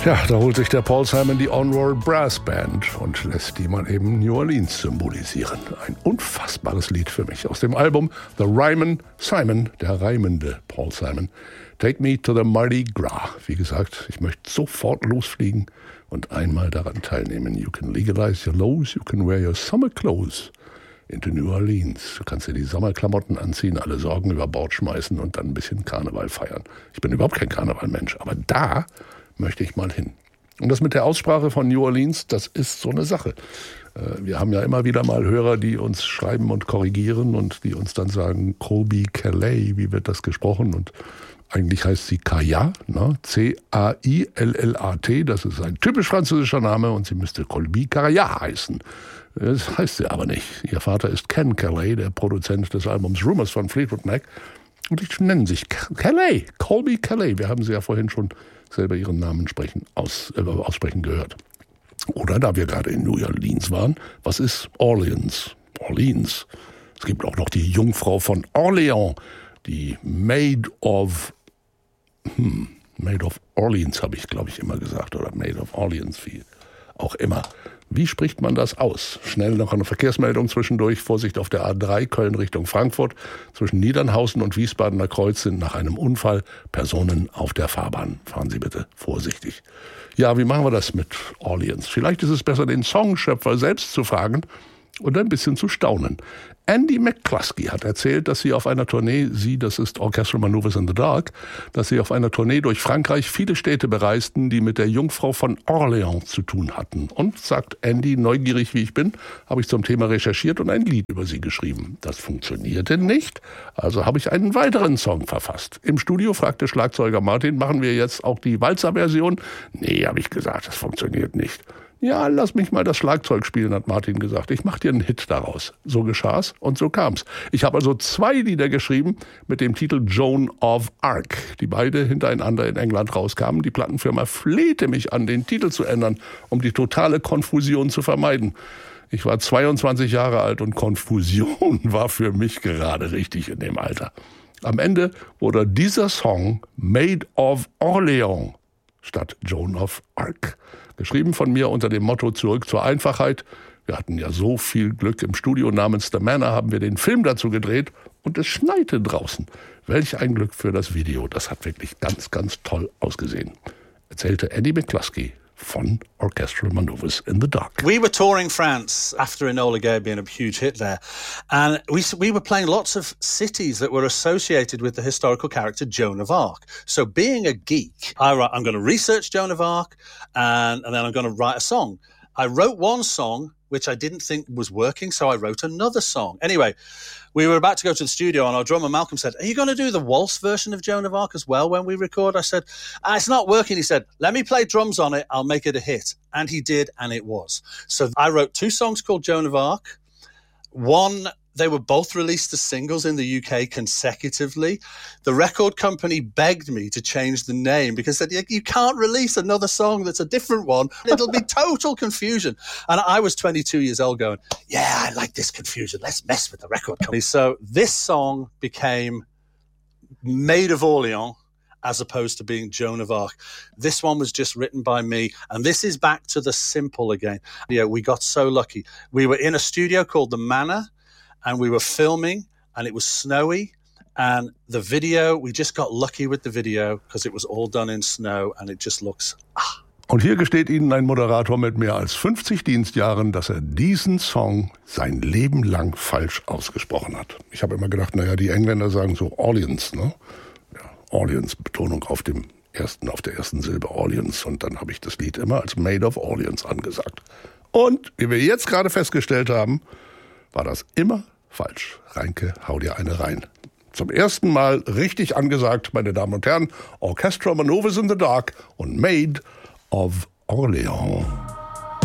Ja, da holt sich der Paul Simon die On-Roll Brass Band und lässt die mal eben New Orleans symbolisieren. Ein unfassbares Lied für mich aus dem Album The Ryman Simon, der reimende Paul Simon. Take me to the Mardi Gras. Wie gesagt, ich möchte sofort losfliegen und einmal daran teilnehmen. You can legalize your laws, you can wear your summer clothes into New Orleans. Du kannst dir die Sommerklamotten anziehen, alle Sorgen über Bord schmeißen und dann ein bisschen Karneval feiern. Ich bin überhaupt kein Karnevalmensch, aber da möchte ich mal hin. Und das mit der Aussprache von New Orleans, das ist so eine Sache. Wir haben ja immer wieder mal Hörer, die uns schreiben und korrigieren und die uns dann sagen, Colby Calais, wie wird das gesprochen? Und eigentlich heißt sie Kaya, ne? C-A-I-L-L-A-T, das ist ein typisch französischer Name und sie müsste Colby Calais heißen. Das heißt sie aber nicht. Ihr Vater ist Ken Calais, der Produzent des Albums Rumors von Fleetwood Mac. Und die nennen sich Calais, Colby Calais. Wir haben sie ja vorhin schon selber ihren Namen aussprechen gehört. Oder da wir gerade in New Orleans waren, was ist Orleans? Orleans. Es gibt auch noch die Jungfrau von Orleans, die Maid of Orleans habe ich, glaube ich, immer gesagt. Oder Maid of Orleans, wie auch immer. Wie spricht man das aus? Schnell noch eine Verkehrsmeldung zwischendurch. Vorsicht auf der A3 Köln Richtung Frankfurt. Zwischen Niedernhausen und Wiesbadener Kreuz sind nach einem Unfall Personen auf der Fahrbahn. Fahren Sie bitte vorsichtig. Ja, wie machen wir das mit Orleans? Vielleicht ist es besser, den Songschöpfer selbst zu fragen und ein bisschen zu staunen. Andy McCluskey hat erzählt, dass sie auf einer Tournee, das ist Orchestral Manoeuvres in the Dark, dass sie auf einer Tournee durch Frankreich viele Städte bereisten, die mit der Jungfrau von Orleans zu tun hatten. Und, sagt Andy, neugierig wie ich bin, habe ich zum Thema recherchiert und ein Lied über sie geschrieben. Das funktionierte nicht, also habe ich einen weiteren Song verfasst. Im Studio fragte Schlagzeuger Martin, machen wir jetzt auch die Walzer-Version? Nee, habe ich gesagt, das funktioniert nicht. Ja, lass mich mal das Schlagzeug spielen, hat Martin gesagt. Ich mach dir einen Hit daraus. So geschah's und so kam's. Ich habe also 2 Lieder geschrieben mit dem Titel Joan of Arc, die beide hintereinander in England rauskamen. Die Plattenfirma flehte mich an, den Titel zu ändern, um die totale Konfusion zu vermeiden. Ich war 22 Jahre alt und Konfusion war für mich gerade richtig in dem Alter. Am Ende wurde dieser Song Maid of Orleans statt Joan of Arc. Geschrieben von mir unter dem Motto Zurück zur Einfachheit. Wir hatten ja so viel Glück im Studio. Namens The Manor haben wir den Film dazu gedreht und es schneite draußen. Welch ein Glück für das Video. Das hat wirklich ganz, ganz toll ausgesehen. Erzählte Andy McCluskey von Orchestral Manoeuvres in the Dark. We were touring France after Enola Gay being a huge hit there. And we were playing lots of cities that were associated with the historical character Joan of Arc. So being a geek, I'm going to research Joan of Arc and then I'm going to write a song. I wrote one song which I didn't think was working, so I wrote another song. Anyway, we were about to go to the studio and our drummer Malcolm said, are you going to do the waltz version of Joan of Arc as well when we record? I said, it's not working. He said, let me play drums on it. I'll make it a hit. And he did, and it was. So I wrote 2 songs called Joan of Arc. They were both released as singles in the UK consecutively. The record company begged me to change the name because they said, you can't release another song that's a different one. It'll be total confusion. And I was 22 years old going, yeah, I like this confusion. Let's mess with the record company. So this song became Maid of Orleans as opposed to being Joan of Arc. This one was just written by me, and this is back to the simple again. Yeah, we got so lucky. We were in a studio called The Manor, and we were filming, and it was snowy, and the video, we just got lucky with the video because it was all done in snow, and it just looks... Und hier gesteht Ihnen ein Moderator mit mehr als 50 Dienstjahren, dass er diesen Song sein Leben lang falsch ausgesprochen hat. Ich habe immer gedacht, die Engländer sagen so Orleans, ne? Ja, Orleans, Betonung auf der ersten Silbe Orleans. Und dann habe ich das Lied immer als Maid of Orleans angesagt. Und, wie wir jetzt gerade festgestellt haben, war das immer falsch. Reinke, hau dir eine rein. Zum ersten Mal richtig angesagt, meine Damen und Herren, Orchestral Manoeuvres in the Dark und Maid of Orleans.